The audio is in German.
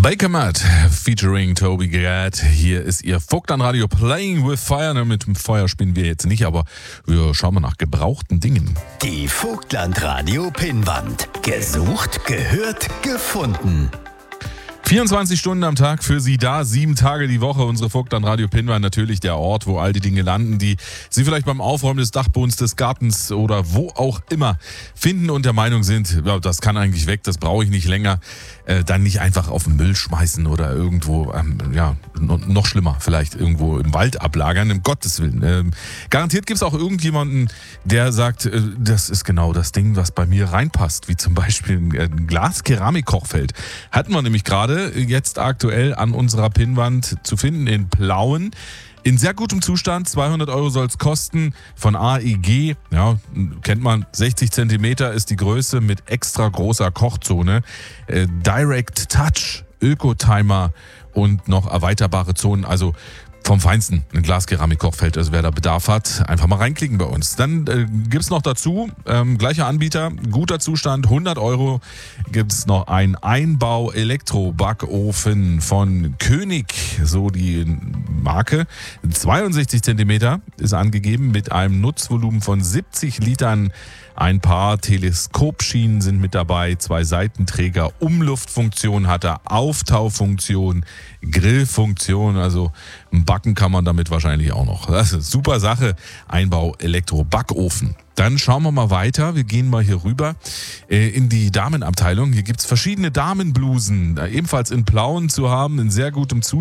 Baker Matt featuring Toby Gad. Hier ist ihr Vogtland-Radio Playing with Fire. Mit dem Feuer spielen wir jetzt nicht, aber wir schauen mal nach gebrauchten Dingen. Die Vogtland-Radio Pinnwand. Gesucht, gehört, gefunden. 24 Stunden am Tag für Sie da, 7 Tage die Woche. Unsere Vogtland-Radio Pinnwand, natürlich der Ort, wo all die Dinge landen, die Sie vielleicht beim Aufräumen des Dachbodens, des Gartens oder wo auch immer finden und der Meinung sind, ja, das kann eigentlich weg, das brauche ich nicht länger. Dann nicht einfach auf den Müll schmeißen oder irgendwo, noch schlimmer, vielleicht irgendwo im Wald ablagern, um Gottes Willen. Garantiert gibt es auch irgendjemanden, der sagt, das ist genau das Ding, was bei mir reinpasst, wie zum Beispiel ein Glas-Keramik-Kochfeld. Hatten wir nämlich gerade jetzt aktuell an unserer Pinnwand zu finden in Plauen. In sehr gutem Zustand, 200 € soll es kosten, von AEG, ja, kennt man, 60 Zentimeter ist die Größe mit extra großer Kochzone, Direct Touch, Öko-Timer und noch erweiterbare Zonen, also vom Feinsten, ein Glas-Keramik-Kochfeld, also wer da Bedarf hat, einfach mal reinklicken bei uns. Dann gibt's noch dazu, gleicher Anbieter, guter Zustand, 100 €, gibt's noch ein Einbau-Elektro-Backofen von König, so die Marke. 62 Zentimeter ist angegeben mit einem Nutzvolumen von 70 Litern. Ein paar Teleskopschienen sind mit dabei, 2 Seitenträger, Umluftfunktion hat er, Auftaufunktion, Grillfunktion, also backen kann man damit wahrscheinlich auch noch. Das ist eine super Sache, Einbau Elektro-Backofen. Dann schauen wir mal weiter, wir gehen mal hier rüber in die Damenabteilung. Hier gibt es verschiedene Damenblusen, ebenfalls in Plauen zu haben, in sehr gutem Zustand.